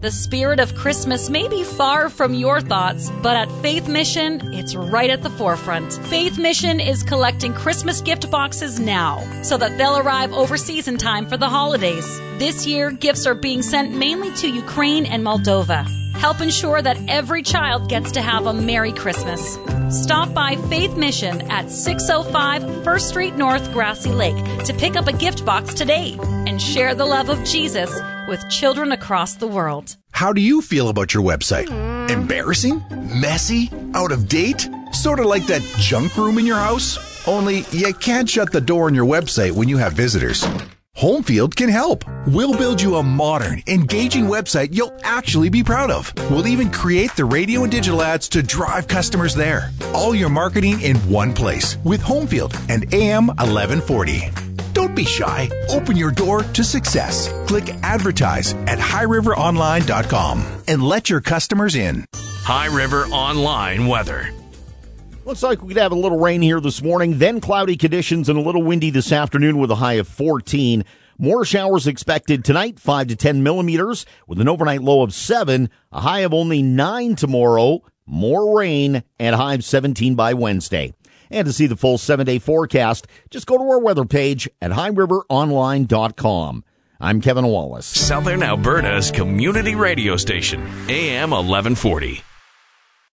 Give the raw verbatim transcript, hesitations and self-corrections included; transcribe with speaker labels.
Speaker 1: The spirit of Christmas may be far from your thoughts, but at Faith Mission, it's right at the forefront. Faith Mission is collecting Christmas gift boxes now so that they'll arrive overseas in time for the holidays. This year, gifts are being sent mainly to Ukraine and Moldova. Help ensure that every child gets to have a Merry Christmas. Stop by Faith Mission at six oh five First Street North, Grassy Lake to pick up a gift box today and share the love of Jesus with children across the world.
Speaker 2: How do you feel about your website? Embarrassing? Messy? Out of date? Sort of like that junk room in your house? Only you can't shut the door on your website when you have visitors. Homefield can help. We'll build you a modern, engaging website you'll actually be proud of. We'll even create the radio and digital ads to drive customers there. All your marketing in one place with Homefield and A M eleven forty. Don't be shy. Open your door to success. Click advertise at high river online dot com and let your customers in.
Speaker 3: High River Online weather.
Speaker 4: Looks like we could have a little rain here this morning, then cloudy conditions and a little windy this afternoon with a high of fourteen. More showers expected tonight, five to ten millimeters, with an overnight low of seven, a high of only nine tomorrow, more rain, and a high of seventeen by Wednesday. And to see the full seven-day forecast, just go to our weather page at high river online dot com. I'm Kevin Wallace.
Speaker 3: Southern Alberta's community radio station, A M eleven forty.